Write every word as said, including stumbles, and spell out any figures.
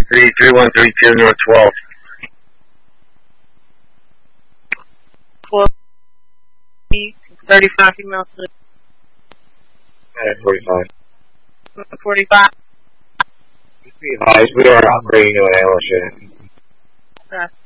three three one three two North twelve. twelve, thirty-five female to At forty-five. forty-five. Be advised, we are operating to an ambush. Okay.